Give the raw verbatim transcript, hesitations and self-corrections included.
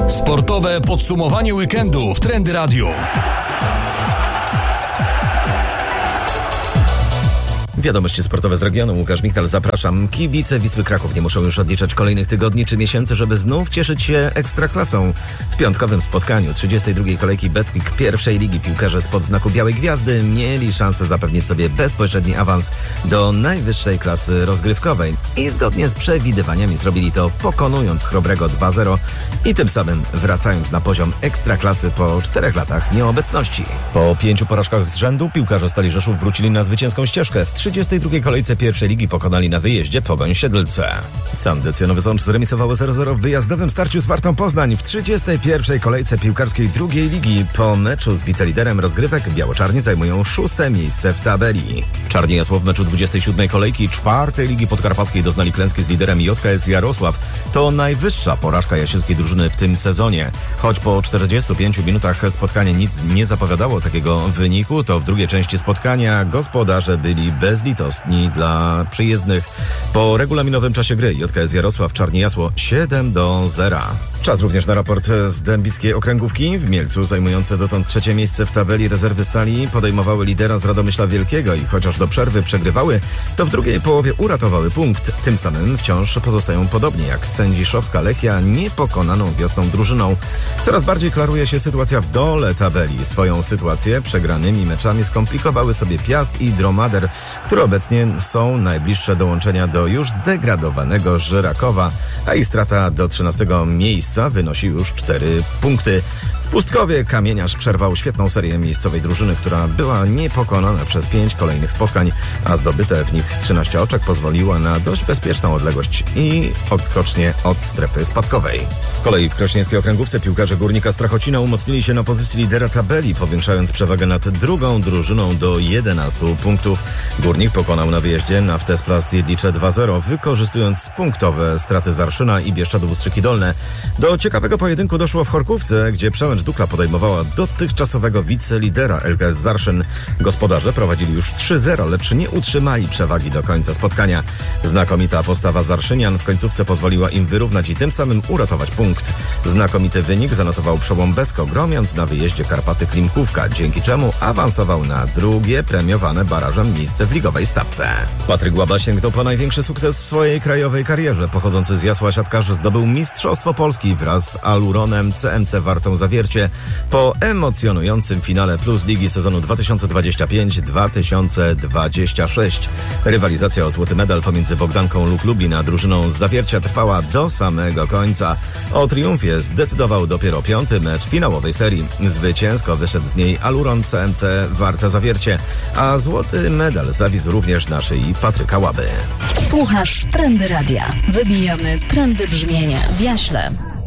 Sportowe podsumowanie weekendu w Trendy Radio. Wiadomości sportowe z regionu. Łukasz Michal, zapraszam. Kibice Wisły Kraków nie muszą już odliczać kolejnych tygodni czy miesięcy, żeby znów cieszyć się ekstraklasą. W piątkowym spotkaniu trzydziestej drugiej kolejki Betclic pierwszej ligi piłkarze spod znaku Białej Gwiazdy mieli szansę zapewnić sobie bezpośredni awans do najwyższej klasy rozgrywkowej. I zgodnie z przewidywaniami zrobili to, pokonując Chrobrego dwa zero i tym samym wracając na poziom ekstraklasy po czterech latach nieobecności. Po pięciu porażkach z rzędu piłkarze Stali Rzeszów wrócili na zwycięską ścieżkę. W trzydziestej drugiej kolejce pierwszej ligi pokonali na wyjeździe Pogoń Siedlce. Sandecja Nowy Sącz zremisowało zero zero w wyjazdowym starciu z Wartą Poznań. W trzydziestej pierwszej kolejce piłkarskiej drugiej ligi po meczu z wiceliderem rozgrywek biało-czarni zajmują szóste miejsce w tabeli. Czarni Jasło w meczu dwudziestej siódmej kolejki czwartej ligi podkarpackiej doznali klęski z liderem J K S Jarosław. To najwyższa porażka jasielskiej drużyny w tym sezonie. Choć po czterdziestu pięciu minutach spotkanie nic nie zapowiadało takiego wyniku, to w drugiej części spotkania gospodarze byli bezlitosni dla przyjezdnych. Po regulaminowym czasie gry J K S Jarosław Czarni Jasło siedem do zera. Czas również na raport z dębickiej okręgówki. W Mielcu zajmujące dotąd trzecie miejsce w tabeli rezerwy Stali podejmowały lidera z Radomyśla Wielkiego i chociaż do przerwy przegrywały, to w drugiej połowie uratowały punkt. Tym samym wciąż pozostają podobnie jak Sędziszowska Lechia niepokonaną wiosną drużyną. Coraz bardziej klaruje się sytuacja w dole tabeli. Swoją sytuację przegranymi meczami skomplikowały sobie Piast i Dromader, które obecnie są najbliższe dołączenia do już zdegradowanego Żyrakowa, a ich strata do trzynastego miejsca wynosi już cztery punkty. W Pustkowie Kamieniarz przerwał świetną serię miejscowej drużyny, która była niepokonana przez pięć kolejnych spotkań, a zdobyte w nich trzynaście oczek pozwoliło na dość bezpieczną odległość i odskocznie od strefy spadkowej. Z kolei w krośnieńskiej okręgówce piłkarze Górnika Strachocina umocnili się na pozycji lidera tabeli, powiększając przewagę nad drugą drużyną do jedenastu punktów. Górnik pokonał na wyjeździe Naftesplast Jedlicze dwa zero, wykorzystując punktowe straty Zarszyna i Bieszczadów Ustrzyki Dolne. Do ciekawego pojedynku doszło w Chorkówce, gdzie Przełęcz Dukla podejmowała dotychczasowego wicelidera L K S Zarszyn. Gospodarze prowadzili już trzy zero, lecz nie utrzymali przewagi do końca spotkania. Znakomita postawa Zarszynian w końcówce pozwoliła im wyrównać i tym samym uratować punkt. Znakomity wynik zanotował Przełom Besko, gromiąc na wyjeździe Karpaty Klimkówka, dzięki czemu awansował na drugie premiowane barażem miejsce w ligowej stawce. Patryk Łaba sięgnął po największy sukces w swojej krajowej karierze. Pochodzący z Jasła siatkarz zdobył Mistrzostwo Polski wraz z Aluronem C M C Wartą Zawiercie po emocjonującym finale Plus Ligi sezonu dwa tysiące dwudziestego piątego dwa tysiące dwudziestego szóstego. Rywalizacja o złoty medal pomiędzy Bogdanką Luk Lublin a drużyną z Zawiercia trwała do samego końca. O triumfie zdecydował dopiero piąty mecz finałowej serii. Zwycięsko wyszedł z niej Aluron C M C Warta Zawiercie, a złoty medal zawisł również na szyi Patryka Łaby. Słuchasz Trendy Radia. Wybijamy trendy brzmienia w Jaśle.